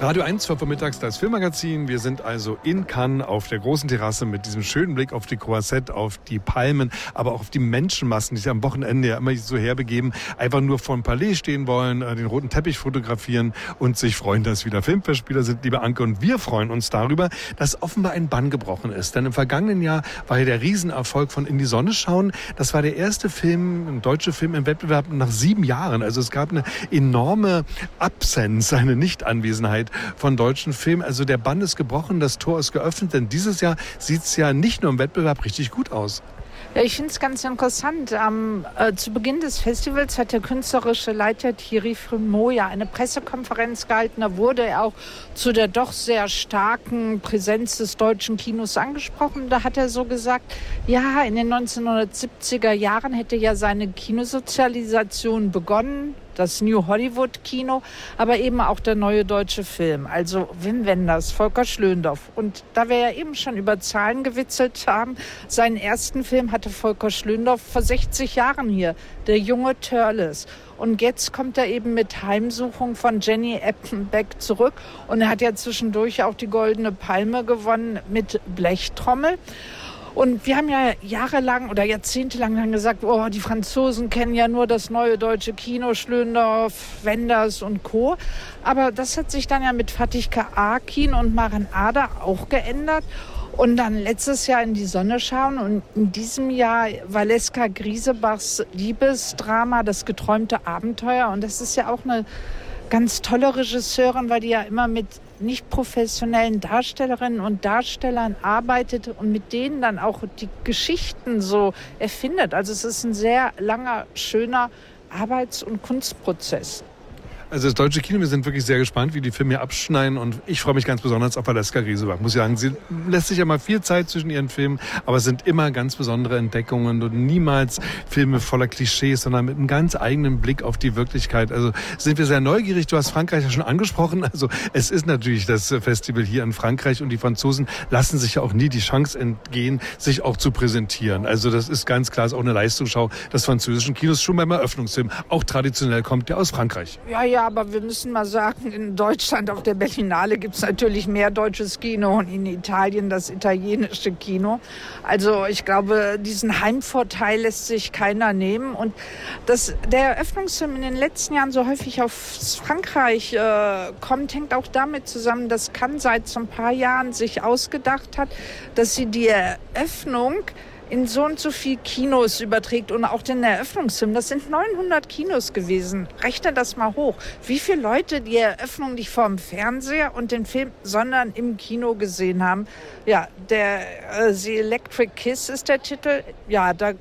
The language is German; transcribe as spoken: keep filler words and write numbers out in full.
Radio eins, zwölf Uhr mittags, das Filmmagazin. Wir sind also in Cannes auf der großen Terrasse mit diesem schönen Blick auf die Croisette, auf die Palmen, aber auch auf die Menschenmassen, die sich am Wochenende ja immer so herbegeben, einfach nur vor dem Palais stehen wollen, den roten Teppich fotografieren und sich freuen, dass wieder Filmfestspieler sind, liebe Anke. Und wir freuen uns darüber, dass offenbar ein Bann gebrochen ist. Denn im vergangenen Jahr war ja der Riesenerfolg von In die Sonne schauen. Das war der erste Film, ein deutscher Film im Wettbewerb nach sieben Jahren. Also es gab eine enorme Absenz, eine Nichtanwesenheit von deutschen Filmen. Also der Bann ist gebrochen, das Tor ist geöffnet, denn dieses Jahr sieht es ja nicht nur im Wettbewerb richtig gut aus. Ja, ich finde es ganz interessant. Ähm, äh, zu Beginn des Festivals hat der künstlerische Leiter Thierry Frémaux ja eine Pressekonferenz gehalten. Da wurde er auch zu der doch sehr starken Präsenz des deutschen Kinos angesprochen. Da hat er so gesagt, ja, in den neunzehnhundertsiebziger Jahren hätte ja seine Kinosozialisation begonnen. Das New Hollywood Kino, aber eben auch der neue deutsche Film. Also Wim Wenders, Volker Schlöndorff. Und da wir ja eben schon über Zahlen gewitzelt haben, seinen ersten Film hatte Volker Schlöndorff vor sechzig Jahren hier, Der junge Törles. Und jetzt kommt er eben mit Heimsuchung von Jenny Eppenbeck zurück. Und er hat ja zwischendurch auch die Goldene Palme gewonnen mit Blechtrommel. Und wir haben ja jahrelang oder jahrzehntelang dann gesagt, oh, die Franzosen kennen ja nur das neue deutsche Kino, Schlöndorff, Wenders und Co. Aber das hat sich dann ja mit Fatih Akin und Maren Ader auch geändert. Und dann letztes Jahr In die Sonne schauen und in diesem Jahr Valeska Griesebachs Liebesdrama Das geträumte Abenteuer. Und das ist ja auch eine ganz tolle Regisseurin, weil die ja immer mit nicht professionellen Darstellerinnen und Darstellern arbeitet und mit denen dann auch die Geschichten so erfindet. Also es ist ein sehr langer, schöner Arbeits- und Kunstprozess. Also das deutsche Kino, wir sind wirklich sehr gespannt, wie die Filme hier abschneiden und ich freue mich ganz besonders auf Valeska Griesebach. Muss ich sagen, sie lässt sich ja mal viel Zeit zwischen ihren Filmen, aber es sind immer ganz besondere Entdeckungen und niemals Filme voller Klischees, sondern mit einem ganz eigenen Blick auf die Wirklichkeit. Also sind wir sehr neugierig. Du hast Frankreich ja schon angesprochen. Also es ist natürlich das Festival hier in Frankreich und die Franzosen lassen sich ja auch nie die Chance entgehen, sich auch zu präsentieren. Also das ist ganz klar, ist auch eine Leistungsschau des französischen Kinos, schon beim Eröffnungsfilm. Auch traditionell kommt der aus Frankreich. Ja, ja. Aber wir müssen mal sagen, in Deutschland auf der Berlinale gibt es natürlich mehr deutsches Kino und in Italien das italienische Kino. Also ich glaube, diesen Heimvorteil lässt sich keiner nehmen. Und dass der Eröffnungsfilm in den letzten Jahren so häufig auf Frankreich äh, kommt, hängt auch damit zusammen, dass Cannes seit so ein paar Jahren sich ausgedacht hat, dass sie die Eröffnung in so und so viel Kinos überträgt und auch den Eröffnungsfilm. Das sind neunhundert Kinos gewesen. Rechne das mal hoch. Wie viele Leute die Eröffnung nicht vor dem Fernseher und den Film, sondern im Kino gesehen haben. Ja, der äh, The Electric Kiss ist der Titel. Ja, da